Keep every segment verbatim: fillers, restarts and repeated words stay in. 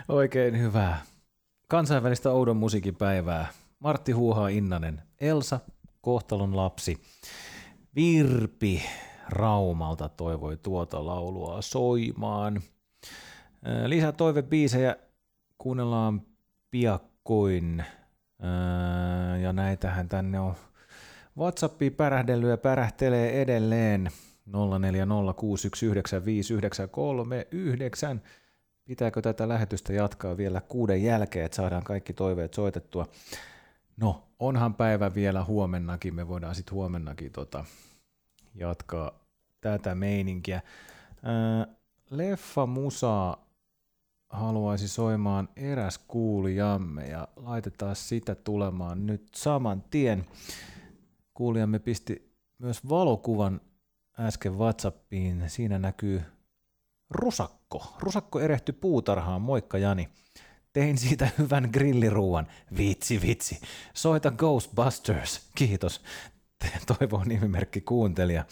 Oikein hyvää kansainvälistä oudon musiikin päivää. Martti Huuhaa Innanen, Elsa, kohtalon lapsi, Virpi Raumalta toivoi tuota laulua soimaan. Lisää toivebiisejä kuunnellaan piakkoin. Ja näitähän tänne on WhatsAppiin pärähdellyt ja pärähtelee edelleen. nolla neljä nolla kuusi yksi yhdeksän viisi yhdeksän kolme yhdeksän. Pitääkö tätä lähetystä jatkaa vielä kuuden jälkeen, että saadaan kaikki toiveet soitettua? No, onhan päivä vielä huomennakin. Me voidaan sitten huomennakin tota, jatkaa tätä meininkiä. Ää, leffa musaa haluaisi soimaan eräs kuulijamme ja laitetaan sitä tulemaan nyt saman tien. Kuulijamme pisti myös valokuvan äsken WhatsAppiin. Siinä näkyy rusakko. Rusakko erehtyi puutarhaan. Moikka Jani. Tein siitä hyvän grilliruuan. Vitsi, vitsi. Soita Ghostbusters. Kiitos. Toivoo nimimerkki kuuntelija.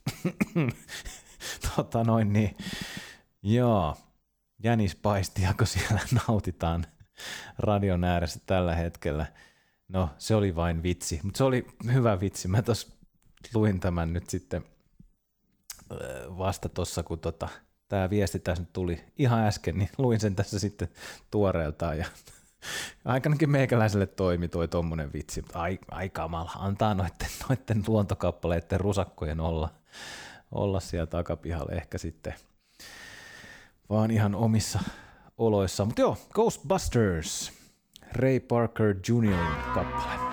tota noin niin. Joo. Jänispaistiako siellä nautitaan radion ääressä tällä hetkellä. No, se oli vain vitsi. Mutta se oli hyvä vitsi. Mä tos luin tämän nyt sitten vasta tossa, kun tota, tämä viesti tässä nyt tuli ihan äsken, niin luin sen tässä sitten tuoreeltaan. Ja ainakin meikäläiselle toimi toi tommonen vitsi, mutta ai, ai kamala, antaa noitten, noitten luontokappaleiden rusakkojen olla, olla siellä takapihalla ehkä sitten vaan ihan omissa oloissa. Mutta joo, Ghostbusters, Ray Parker juniorin kappale.